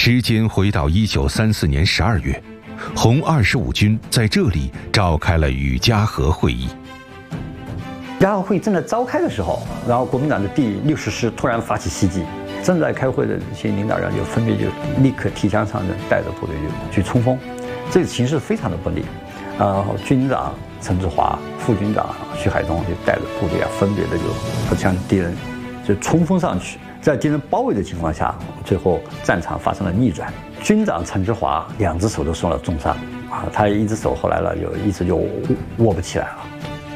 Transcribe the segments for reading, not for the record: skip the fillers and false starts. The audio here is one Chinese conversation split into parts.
时间回到1934年12月，红25军在这里召开了与家和会议。 家和会议正在召开的时候，然后国民党的第60师突然发起袭击，正在开会的这些领导人就分别就立刻提枪上阵，带着部队就去冲锋。这个形势非常的不利，军长陈志华、副军长徐海东就带着部队分别的就向敌人就冲锋上去。在敌人包围的情况下，最后战场发生了逆转。军长陈志华2只手都受了重伤，他一只手后来呢一直就握不起来了。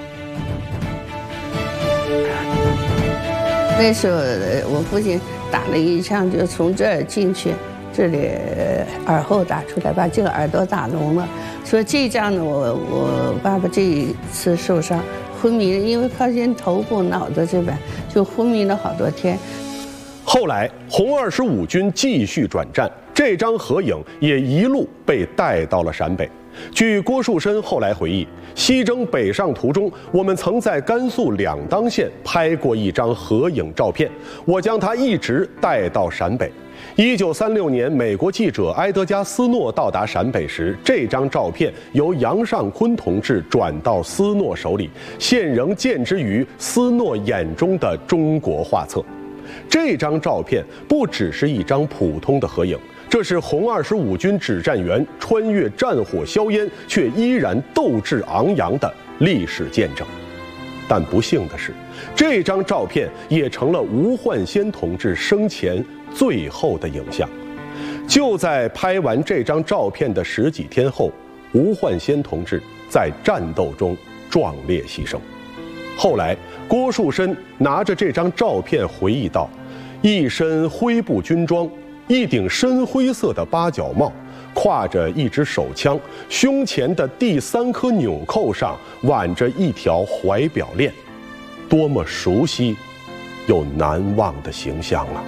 那时候我父亲打了一枪，就从这儿进去，这里耳后打出来，把这个耳朵打聋了。所以这仗呢，我爸爸这一次受伤昏迷，因为靠近头部、脑子这边就昏迷了好多天。 后来红25军继续转战，这张合影也一路被带到了陕北。据郭树深后来回忆，西征北上途中，我们曾在甘肃两当县拍过一张合影照片，我将它一直带到陕北。1936年，美国记者埃德加·斯诺到达陕北时，这张照片由杨尚昆同志转到斯诺手里，现仍见之于斯诺眼中的中国画册。这张照片不只是一张普通的合影，这是红25军指战员穿越战火硝烟却依然斗志昂扬的历史见证。但不幸的是，这张照片也成了吴焕先同志生前最后的影像。就在拍完这张照片的10几天后，吴焕先同志在战斗中壮烈牺牲。后来郭树深拿着这张照片回忆道，一身灰布军装，一顶深灰色的八角帽，挎着一支手枪，胸前的第3颗纽扣上挽着一条怀表链，多么熟悉又难忘的形象啊！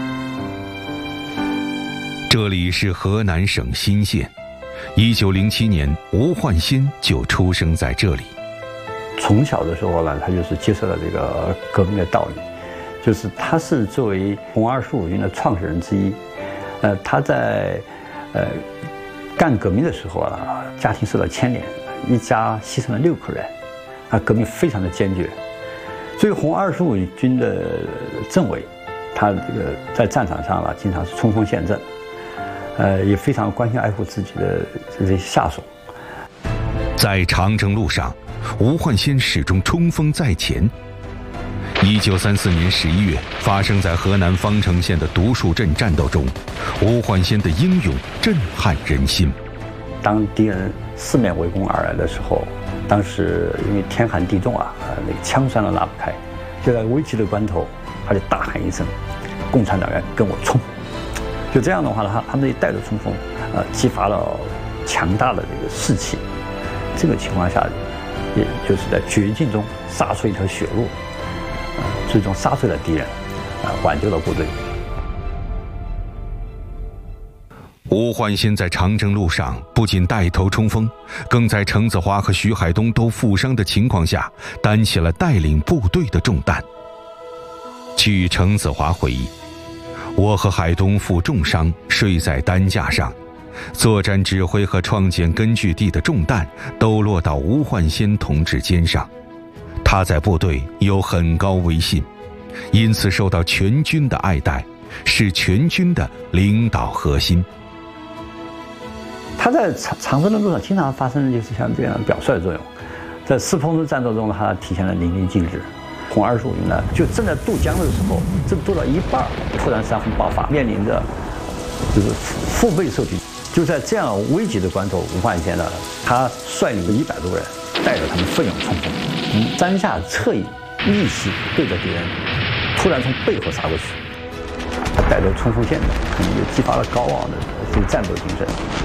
这里是河南省新县，1907年吴焕先就出生在这里。 从小的时候呢，他就是接受了这个革命的道理，就是他是作为红25军的创始人之一，他在干革命的时候啊，家庭受到牵连，一家牺牲了6口人，革命非常的坚决。所以红25军的政委，他这个在战场上啊，经常是冲锋陷阵，也非常关心爱护自己的这些下属。 在长征路上，吴焕先始终冲锋在前。1934年11月，发生在河南方城县的独树镇战斗中，吴焕先的英勇震撼人心。 当敌人4面围攻而来的时候，当时因为天寒地冻啊，那个枪栓都拉不开，就在危急的关头，他就大喊一声：“共产党员跟我冲！”就这样的话呢，他们就带着冲锋，激发了强大的这个士气。这个情况下，也就是在绝境中杀出一条血路，最终杀退了敌人，挽救了部队。 吴焕先在长征路上不仅带头冲锋，更在程子华和徐海东都负伤的情况下，担起了带领部队的重担。据程子华回忆，我和海东负重伤，睡在担架上，作战指挥和创建根据地的重担都落到吴焕先同志肩上。他在部队有很高威信，因此受到全军的爱戴，是全军的领导核心。 他在长征的路上经常发生就是像这样表率作用，在四峰战斗中他体现了淋漓尽致。红25军呢，就正在渡江的时候，正渡到一半，突然山洪爆发，面临着就是腹背受敌。就在这样危急的关头，吴焕先呢，他率领100多人，带着他们奋勇冲锋，担下侧翼逆袭对着敌人，突然从背后杀过去。他带头冲锋陷阵，可能就激发了高昂的这个战斗精神。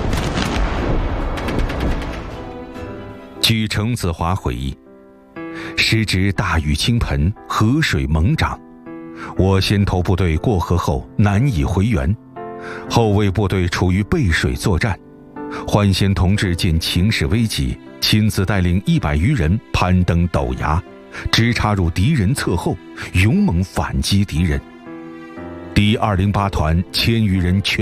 据程子华回忆，时值大雨倾盆，河水猛涨，我先头部队过河后难以回援，后卫部队处于背水作战。焕先同志见情势危急，亲自带领100余人攀登陡崖，直插入敌人侧后，勇猛反击敌人。第208团1000余人全